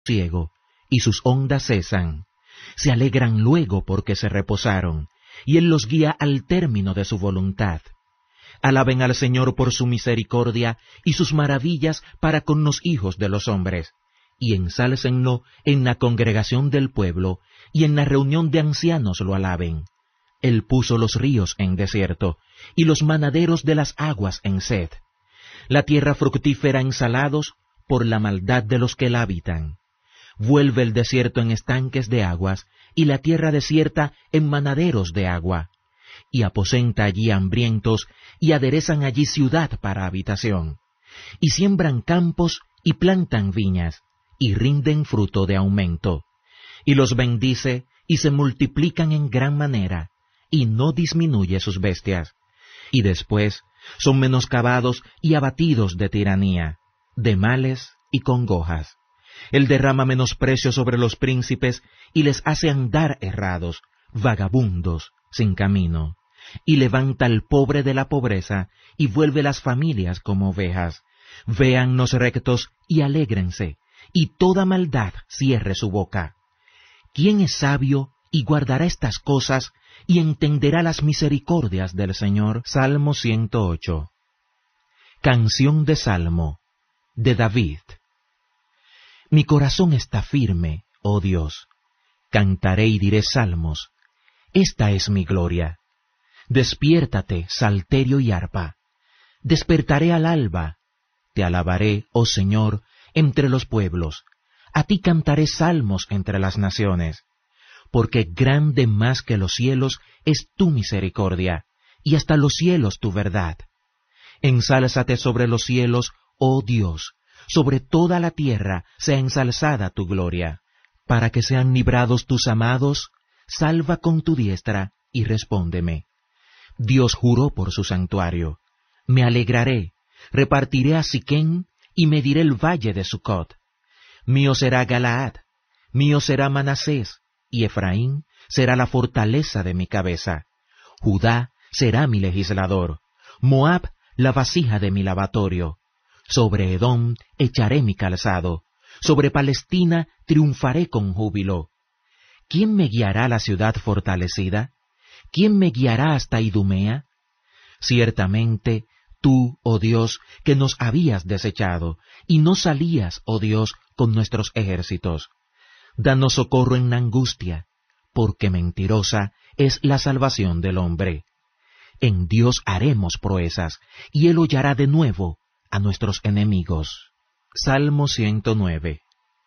ciego, y sus ondas cesan. Se alegran luego porque se reposaron, y Él los guía al término de su voluntad. Alaben al Señor por su misericordia y sus maravillas para con los hijos de los hombres, y ensálcenlo en la congregación del pueblo, y en la reunión de ancianos lo alaben. Él puso los ríos en desierto, y los manaderos de las aguas en sed. La tierra fructífera en salados, por la maldad de los que la habitan. Vuelve el desierto en estanques de aguas, y la tierra desierta en manaderos de agua. Y aposenta allí hambrientos, y aderezan allí ciudad para habitación. Y siembran campos, y plantan viñas, y rinden fruto de aumento. Y los bendice, y se multiplican en gran manera, y no disminuye sus bestias. Y después son menoscabados y abatidos de tiranía, de males y congojas. Él derrama menosprecio sobre los príncipes, y les hace andar errados, vagabundos, sin camino. Y levanta al pobre de la pobreza, y vuelve las familias como ovejas. Vean los rectos y alégrense, y toda maldad cierre su boca. ¿Quién es sabio y guardará estas cosas, y entenderá las misericordias del Señor? Salmo 108. Canción de Salmo, de David. Mi corazón está firme, oh Dios. Cantaré y diré salmos. Esta es mi gloria. Despiértate, salterio y arpa. Despertaré al alba. Te alabaré, oh Señor, entre los pueblos. A ti cantaré salmos entre las naciones. Porque grande más que los cielos es tu misericordia, y hasta los cielos tu verdad. Ensálzate sobre los cielos, oh Dios, sobre toda la tierra sea ensalzada tu gloria. Para que sean librados tus amados, salva con tu diestra y respóndeme. Dios juró por su santuario. Me alegraré, repartiré a Siquén y mediré el valle de Sucot. Mío será Galaad, mío será Manasés, y Efraín será la fortaleza de mi cabeza. Judá será mi legislador, Moab la vasija de mi lavatorio. Sobre Edom echaré mi calzado, sobre Palestina triunfaré con júbilo. ¿Quién me guiará a la ciudad fortalecida? ¿Quién me guiará hasta Idumea? Ciertamente, tú, oh Dios, que nos habías desechado, y no salías, oh Dios, con nuestros ejércitos. Danos socorro en la angustia, porque mentirosa es la salvación del hombre. En Dios haremos proezas, y Él hollará de nuevo a nuestros enemigos. Salmo 109.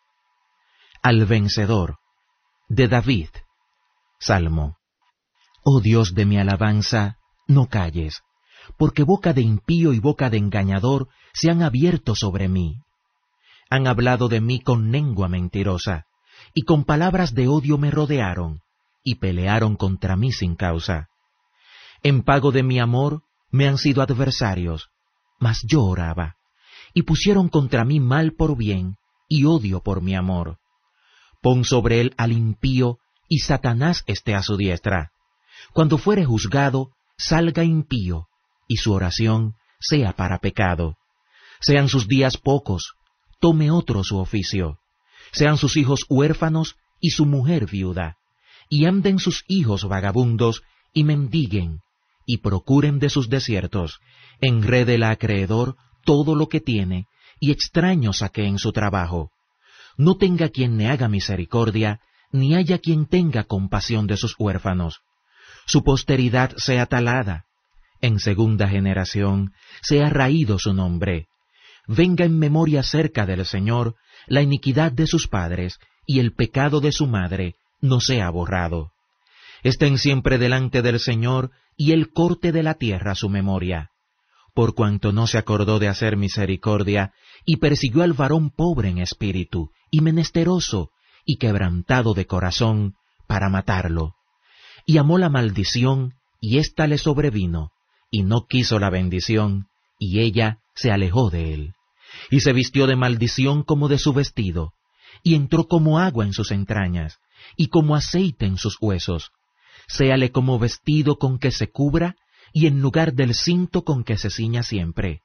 Al vencedor, de David. Salmo. Oh Dios de mi alabanza, no calles, porque boca de impío y boca de engañador se han abierto sobre mí. Han hablado de mí con lengua mentirosa, y con palabras de odio me rodearon, y pelearon contra mí sin causa. En pago de mi amor me han sido adversarios, mas yo oraba, y pusieron contra mí mal por bien, y odio por mi amor. Pon sobre él al impío, y Satanás esté a su diestra. Cuando fuere juzgado, salga impío, y su oración sea para pecado. Sean sus días pocos, tome otro su oficio. Sean sus hijos huérfanos y su mujer viuda, y anden sus hijos vagabundos y mendiguen, y procuren de sus desiertos, enrede el acreedor todo lo que tiene, y extraño saque en su trabajo. No tenga quien le haga misericordia, ni haya quien tenga compasión de sus huérfanos. Su posteridad sea talada, en segunda generación sea raído su nombre. Venga en memoria cerca del Señor la iniquidad de sus padres, y el pecado de su madre no sea borrado. Estén siempre delante del Señor, y Él corte de la tierra su memoria. Por cuanto no se acordó de hacer misericordia, y persiguió al varón pobre en espíritu, y menesteroso, y quebrantado de corazón, para matarlo. Y amó la maldición, y ésta le sobrevino, y no quiso la bendición, y ella se alejó de él. Y se vistió de maldición como de su vestido, y entró como agua en sus entrañas, y como aceite en sus huesos. Séale como vestido con que se cubra, y en lugar del cinto con que se ciña siempre.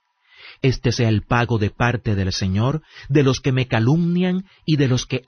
Este sea el pago de parte del Señor de los que me calumnian y de los que